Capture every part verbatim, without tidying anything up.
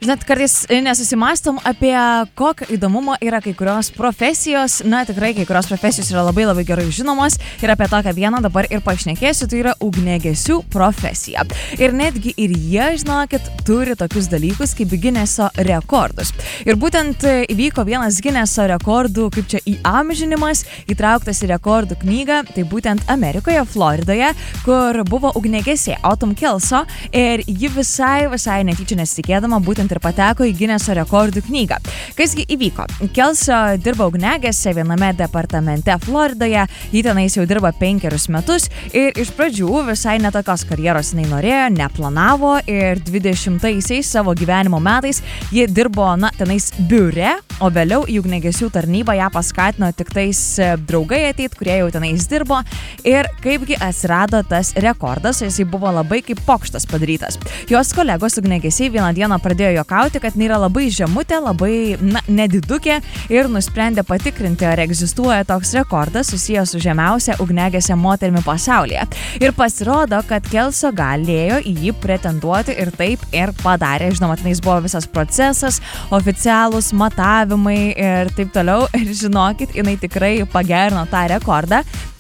Žinot, kartais nesusimastom apie kokio įdomumo yra kai kurios profesijos. Na, tikrai kai kurios profesijos yra labai labai gerai žinomos. Ir apie tokią vieną dabar ir pašnekėsiu, tai yra ugniagesių profesija. Ir netgi ir jie, žinokit, turi tokius dalykus kaip Gineso rekordus. Ir būtent įvyko vienas Gineso rekordų, kaip čia įamžinimas, įtrauktas į rekordų knygą, tai būtent Amerikoje, Floridoje, kur buvo ugniagesė Autumn Kelso ir ji visai, visai netyčia nesitikėdama būtent ir pateko į Gineso rekordų knygą. Kasgi įvyko? Kelso dirba ugniagesė viename departamente Floridoje, ji tenais jau dirba penkerius metus ir iš pradžių visai netokios karjeros jinai norėjo, neplanavo ir dvidešimtaisiais savo gyvenimo metais ji dirbo, na, tenais biure, o vėliau į ugniagesių tarnybą ją paskatino tik tais draugai ateit, kurie jau tenais dirbo ir kaipgi atsirado tas rekordas, jisai buvo labai kaip pokštas padarytas. Jos kolegos ugniagesiai vieną dieną pradėjo juokauti, kad jinai yra labai žemutė, labai, na, nedidukė ir nusprendė patikrinti, ar egzistuoja toks rekordas susijęs su žemiausia ugniagesė moterimi pasaulyje. Ir pasirodo, kad Kelso galėjo į jį pretenduoti ir taip ir padarė. Žinoma, tenais buvo visas procesas, oficialūs matavimai ir taip toliau. Ir žinokit, jinai tikrai pagerino tą rekordą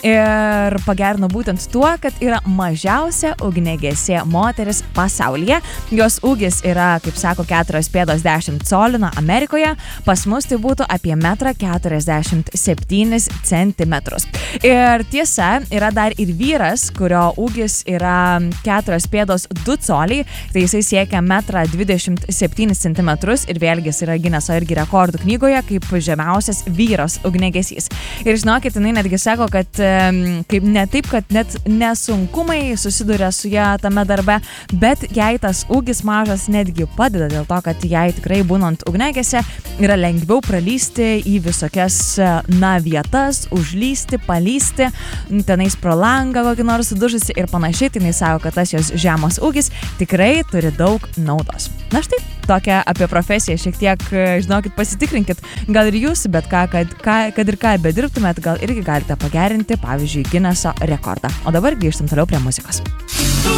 ir pagerino būtent tuo, kad yra mažiausia ugniagesė moteris pasaulyje. Jos ūgis yra, kaip sako, keturios pėdos dešimt colių, na, Amerikoje. Pas mus tai būtų apie metrą keturiasdešimt septynis centimetrus. Ir tiesa, yra dar ir vyras, kurio ūgis yra keturios pėdos du coliai, tai jisai siekia metrą dvidešimt septynis centimetrus ir vėlgi jis yra Gineso irgi rekordų knygoje kaip žemiausias vyras ugniagesys. Ir žinokit, jinai netgi sako, kad kaip ne taip, kad net nesunkumai susiduria su ją tame darbe, bet jai tas ūgis mažas netgi padeda dėl to, kad jai tikrai būnant ugniagesė yra lengviau pralysti į visokias, na, vietas, užlysti, palysti, tenais pro langą kokį nors sudužusi ir panašiai. Tai jinai sako, kad tas jos žemas ūgis tikrai turi daug naudos. Na štai, tokia apie profesiją šiek tiek, žinokit, pasitikrinkit, gal ir jūs, bet ką, kad, ką, kad ir ką bedirbtumėt, gal irgi galite pagerinti, pavyzdžiui, Gineso rekordą. O dabar grįžtam toliau prie muzikos.